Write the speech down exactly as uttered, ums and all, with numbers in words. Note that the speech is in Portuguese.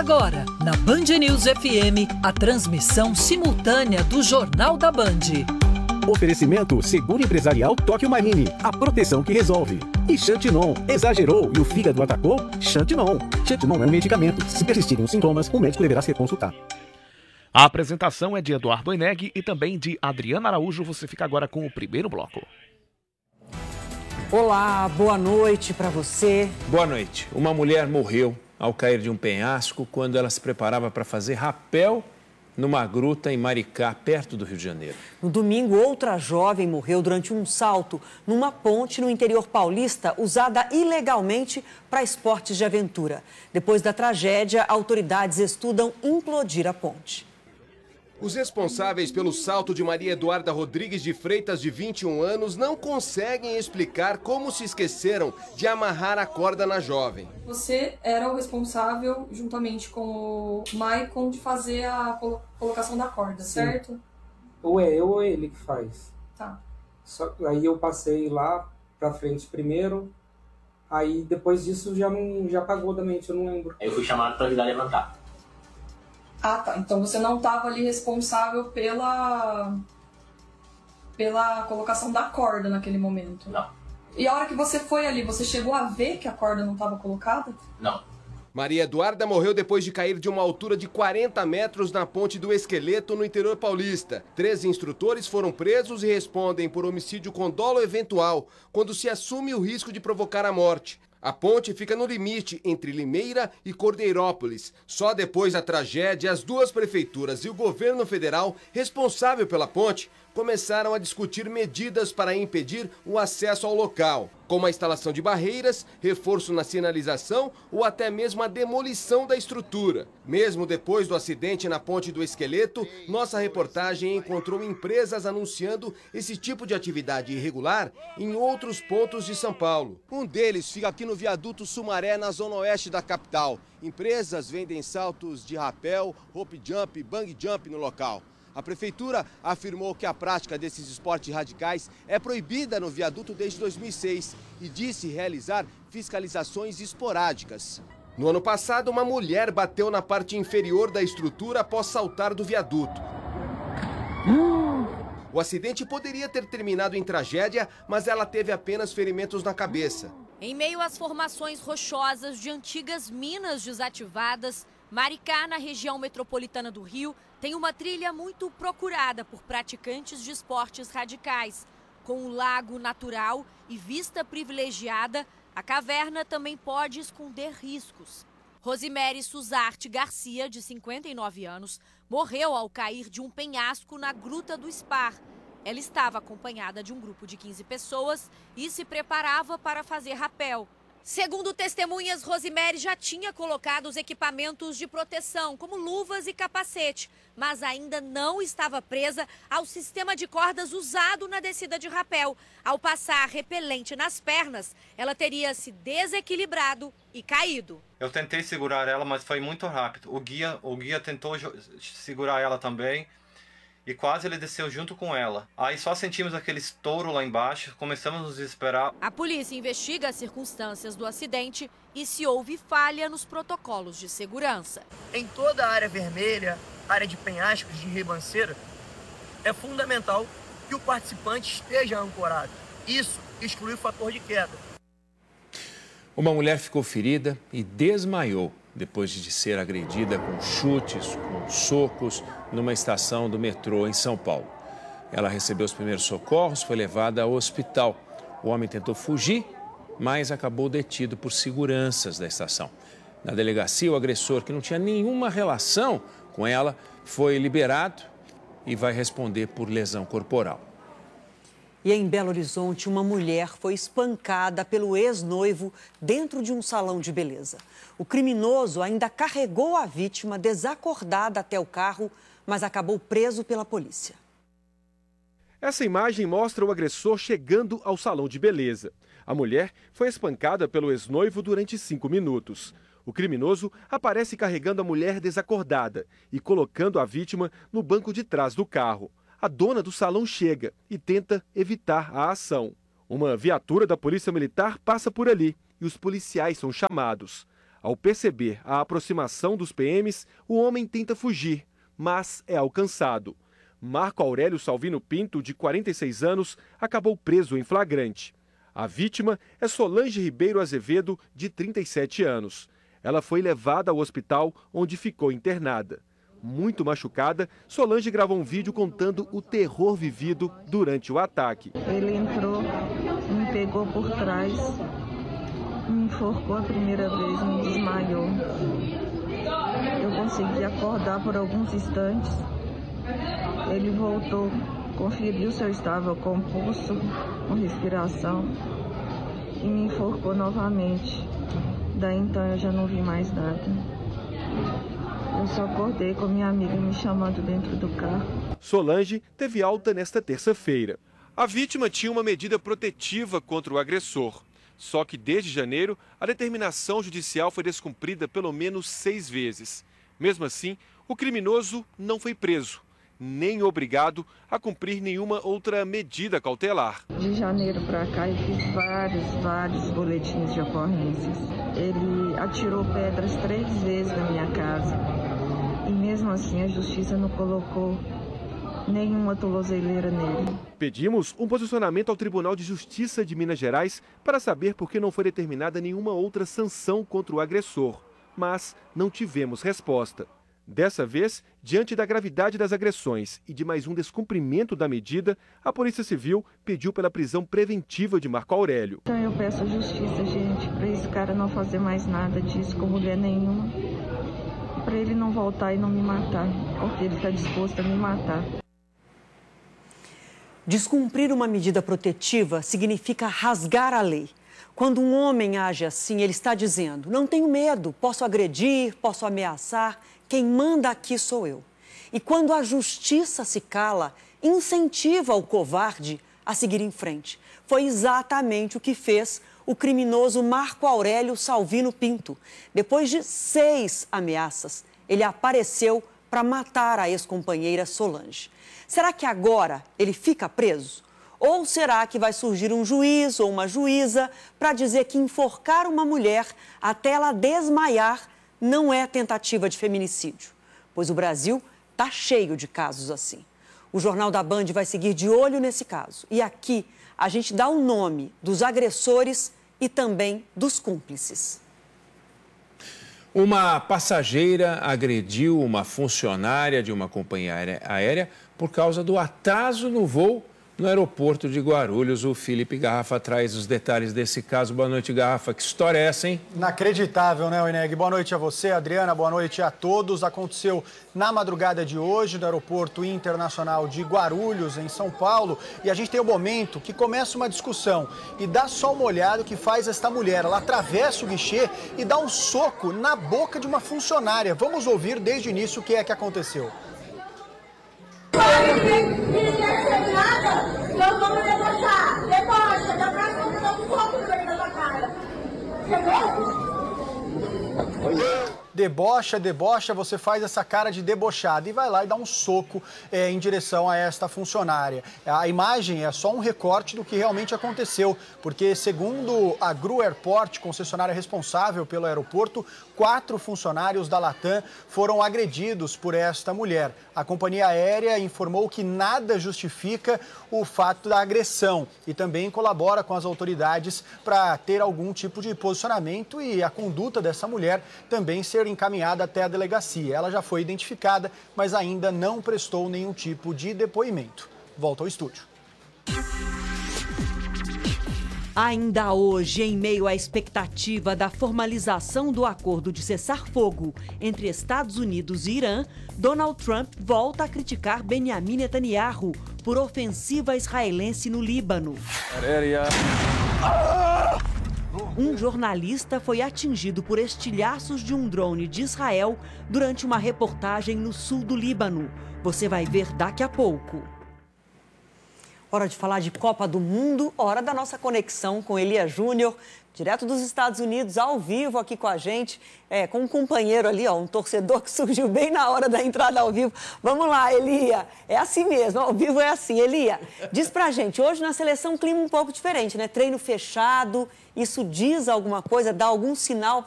Agora, na Band News F M, a transmissão simultânea do Jornal da Band. Oferecimento Seguro Empresarial Tóquio Marine, a proteção que resolve. E Xantinon, exagerou e o fígado atacou? Xantinon. Xantinon é um medicamento. Se persistirem os sintomas, o médico deverá ser consultado. A apresentação é de Eduardo Eneg e também de Adriana Araújo. Você fica agora com o primeiro bloco. Olá, boa noite para você. Boa noite. Uma mulher morreu ao cair de um penhasco quando ela se preparava para fazer rapel numa gruta em Maricá, perto do Rio de Janeiro. No domingo, outra jovem morreu durante um salto numa ponte no interior paulista, usada ilegalmente para esportes de aventura. Depois da tragédia, autoridades estudam implodir a ponte. Os responsáveis pelo salto de Maria Eduarda Rodrigues de Freitas, de vinte e um anos, não conseguem explicar como se esqueceram de amarrar a corda na jovem. Você era o responsável, juntamente com o Maicon, de fazer a colocação da corda, Sim. certo? Ou é eu ou é ele que faz. Tá. Só, aí eu passei lá pra frente primeiro, aí depois disso já, não, já apagou da mente, eu não lembro. Aí eu fui chamado para ajudar a levantar. Ah, tá. Então você não estava ali responsável pela pela colocação da corda naquele momento? Não. E a hora que você foi ali, você chegou a ver que a corda não estava colocada? Não. Maria Eduarda morreu depois de cair de uma altura de quarenta metros na Ponte do Esqueleto, no interior paulista. Três instrutores foram presos e respondem por homicídio com dolo eventual, quando se assume o risco de provocar a morte. A ponte fica no limite entre Limeira e Cordeirópolis. Só depois da tragédia, as duas prefeituras e o governo federal responsável pela ponte começaram a discutir medidas para impedir o acesso ao local, como a instalação de barreiras, reforço na sinalização ou até mesmo a demolição da estrutura. Mesmo depois do acidente na Ponte do Esqueleto, nossa reportagem encontrou empresas anunciando esse tipo de atividade irregular em outros pontos de São Paulo. Um deles fica aqui no viaduto Sumaré, na zona oeste da capital. Empresas vendem saltos de rapel, rope jump, bang jump no local. A prefeitura afirmou que a prática desses esportes radicais é proibida no viaduto desde dois mil e seis e disse realizar fiscalizações esporádicas. No ano passado, uma mulher bateu na parte inferior da estrutura após saltar do viaduto. O acidente poderia ter terminado em tragédia, mas ela teve apenas ferimentos na cabeça. Em meio às formações rochosas de antigas minas desativadas, Maricá, na região metropolitana do Rio, tem uma trilha muito procurada por praticantes de esportes radicais. Com um lago natural e vista privilegiada, a caverna também pode esconder riscos. Rosimere Suzarte Garcia, de cinquenta e nove anos, morreu ao cair de um penhasco na Gruta do Spar. Ela estava acompanhada de um grupo de quinze pessoas e se preparava para fazer rapel. Segundo testemunhas, Rosimere já tinha colocado os equipamentos de proteção, como luvas e capacete, mas ainda não estava presa ao sistema de cordas usado na descida de rapel. Ao passar repelente nas pernas, ela teria se desequilibrado e caído. Eu tentei segurar ela, mas foi muito rápido. O guia, o guia tentou segurar ela também. E quase ele desceu junto com ela. Aí só sentimos aquele estouro lá embaixo, começamos a nos desesperar. A polícia investiga as circunstâncias do acidente e se houve falha nos protocolos de segurança. Em toda a área vermelha, área de penhascos, de ribanceira, é fundamental que o participante esteja ancorado. Isso exclui o fator de queda. Uma mulher ficou ferida e desmaiou depois de ser agredida com chutes, com socos, numa estação do metrô em São Paulo. Ela recebeu os primeiros socorros, foi levada ao hospital. O homem tentou fugir, mas acabou detido por seguranças da estação. Na delegacia, o agressor, que não tinha nenhuma relação com ela, foi liberado e vai responder por lesão corporal. E em Belo Horizonte, uma mulher foi espancada pelo ex-noivo dentro de um salão de beleza. O criminoso ainda carregou a vítima desacordada até o carro, mas acabou preso pela polícia. Essa imagem mostra o agressor chegando ao salão de beleza. A mulher foi espancada pelo ex-noivo durante cinco minutos. O criminoso aparece carregando a mulher desacordada e colocando a vítima no banco de trás do carro. A dona do salão chega e tenta evitar a ação. Uma viatura da Polícia Militar passa por ali e os policiais são chamados. Ao perceber a aproximação dos P Ms, o homem tenta fugir, mas é alcançado. Marco Aurélio Salvino Pinto, de quarenta e seis anos, acabou preso em flagrante. A vítima é Solange Ribeiro Azevedo, de trinta e sete anos. Ela foi levada ao hospital, onde ficou internada. Muito machucada, Solange gravou um vídeo contando o terror vivido durante o ataque. Ele entrou, me pegou por trás, me enforcou a primeira vez, me desmaiou. Eu consegui acordar por alguns instantes. Ele voltou, conferiu se eu estava com pulso, com respiração e me enforcou novamente. Daí então eu já não vi mais nada. Eu só acordei com minha amiga me chamando dentro do carro. Solange teve alta nesta terça-feira. A vítima tinha uma medida protetiva contra o agressor. Só que desde janeiro, a determinação judicial foi descumprida pelo menos seis vezes. Mesmo assim, o criminoso não foi preso, nem obrigado a cumprir nenhuma outra medida cautelar. De janeiro para cá eu fiz vários, vários boletins de ocorrências. Ele atirou pedras três vezes na minha casa. E mesmo assim a justiça não colocou nenhuma tornozeleira nele. Pedimos um posicionamento ao Tribunal de Justiça de Minas Gerais para saber por que não foi determinada nenhuma outra sanção contra o agressor, mas não tivemos resposta. Dessa vez, diante da gravidade das agressões e de mais um descumprimento da medida, a Polícia Civil pediu pela prisão preventiva de Marco Aurélio. Então eu peço justiça, gente, para esse cara não fazer mais nada disso com mulher nenhuma, para ele não voltar e não me matar, porque ele está disposto a me matar. Descumprir uma medida protetiva significa rasgar a lei. Quando um homem age assim, ele está dizendo: não tenho medo, posso agredir, posso ameaçar, quem manda aqui sou eu. E quando a justiça se cala, incentiva o covarde a seguir em frente. Foi exatamente o que fez o criminoso Marco Aurélio Salvino Pinto. Depois de seis ameaças, ele apareceu para matar a ex-companheira Solange. Será que agora ele fica preso? Ou será que vai surgir um juiz ou uma juíza para dizer que enforcar uma mulher até ela desmaiar não é tentativa de feminicídio? Pois o Brasil está cheio de casos assim. O Jornal da Band vai seguir de olho nesse caso. E aqui a gente dá o nome dos agressores e também dos cúmplices. Uma passageira agrediu uma funcionária de uma companhia aérea por causa do atraso no voo no aeroporto de Guarulhos. O Felipe Garrafa traz os detalhes desse caso. Boa noite, Garrafa. Que história é essa, hein? Inacreditável, né, Oineg? Boa noite a você, Adriana. Boa noite a todos. Aconteceu na madrugada de hoje no Aeroporto Internacional de Guarulhos, em São Paulo. E a gente tem o momento que começa uma discussão. E dá só uma olhada o que faz esta mulher. Ela atravessa o guichê e dá um soco na boca de uma funcionária. Vamos ouvir desde o início o que é que aconteceu. Nós vamos debochar, debocha, da próxima vez eu dou um soco no meio da sua cara. Entendeu? Debocha, debocha, você faz essa cara de debochada e vai lá e dá um soco é, em direção a esta funcionária. A imagem é só um recorte do que realmente aconteceu, porque segundo a Gru Airport, concessionária responsável pelo aeroporto, quatro funcionários da Latam foram agredidos por esta mulher. A companhia aérea informou que nada justifica o fato da agressão e também colabora com as autoridades para ter algum tipo de posicionamento e a conduta dessa mulher também ser encaminhada até a delegacia. Ela já foi identificada, mas ainda não prestou nenhum tipo de depoimento. Volta ao estúdio. Ainda hoje, em meio à expectativa da formalização do acordo de cessar-fogo entre Estados Unidos e Irã, Donald Trump volta a criticar Benjamin Netanyahu por ofensiva israelense no Líbano. Um jornalista foi atingido por estilhaços de um drone de Israel durante uma reportagem no sul do Líbano. Você vai ver daqui a pouco. Hora de falar de Copa do Mundo, hora da nossa conexão com Elia Júnior, direto dos Estados Unidos, ao vivo aqui com a gente, é, com um companheiro ali, ó, um torcedor que surgiu bem na hora da entrada ao vivo. Vamos lá, Elia, é assim mesmo, ao vivo é assim. Elia, diz pra gente, hoje na seleção um clima um pouco diferente, né? Treino fechado, isso diz alguma coisa, dá algum sinal